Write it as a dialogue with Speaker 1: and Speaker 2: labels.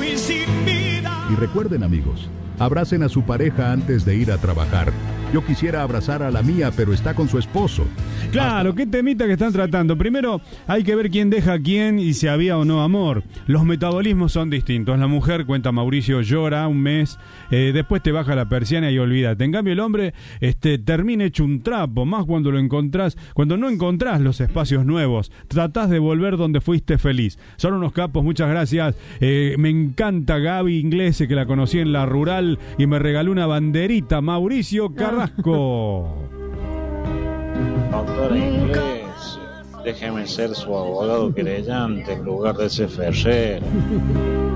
Speaker 1: Y recuerden, amigos, abracen a su pareja antes de ir a trabajar. Yo quisiera abrazar a la mía, pero está con su esposo.
Speaker 2: Claro, qué temita que están tratando. Primero hay que ver quién deja a quién y si había o no amor. Los metabolismos son distintos. La mujer, cuenta Mauricio, llora un mes, después te baja la persiana y olvídate. En cambio el hombre termina hecho un trapo, más cuando lo encontrás, cuando no encontrás los espacios nuevos. Tratás de volver donde fuiste feliz. Son unos capos, muchas gracias. Me encanta Gaby Inglese, que la conocí en la rural y me regaló una banderita. Mauricio Carrasco.
Speaker 3: Doctora Inglés, déjeme ser su abogado querellante en lugar de ese Ferrer.